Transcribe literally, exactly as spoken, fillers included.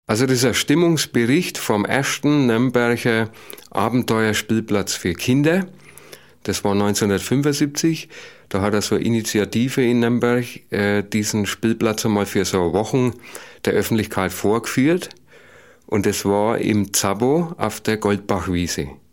Also das ist ein Stimmungsbericht vom ersten Nürnberger Abenteuerspielplatz für Kinder. Das war neunzehnhundertfünfundsiebzig. Da hat er so eine Initiative in Nürnberg äh, diesen Spielplatz einmal für so Wochen der Öffentlichkeit vorgeführt. Und das war im Zabbo auf der Goldbachwiese.